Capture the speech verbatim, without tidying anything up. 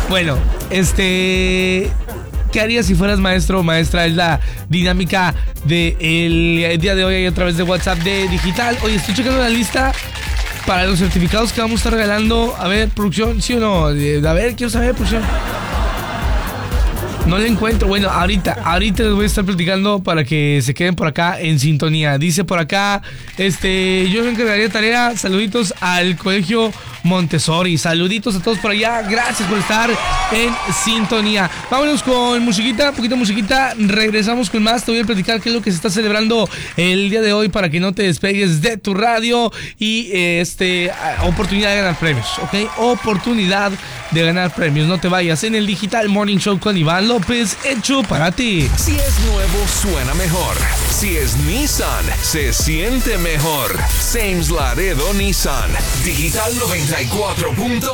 Bueno, este... ¿Qué harías si fueras maestro o maestra? Es la dinámica del día de hoy a través de WhatsApp de Digital. Oye, estoy checando la lista para los certificados que vamos a estar regalando. A ver, producción, ¿sí o no? A ver, quiero saber, producción. No le encuentro. Bueno, ahorita, ahorita les voy a estar platicando para que se queden por acá en sintonía. Dice por acá, este, yo me encargaría de tarea. Saluditos al colegio Montessori. Saluditos a todos por allá. Gracias por estar en sintonía. Vámonos con musiquita, poquito musiquita. Regresamos con más. Te voy a platicar qué es lo que se está celebrando el día de hoy para que no te despegues de tu radio. Y este, oportunidad de ganar premios, ¿ok? Oportunidad de ganar premios. No te vayas en el Digital Morning Show con Iván López, hecho para ti. Si es nuevo, suena mejor. Si es Nissan, se siente mejor. Sames Laredo Nissan. Digital noventa y cuatro punto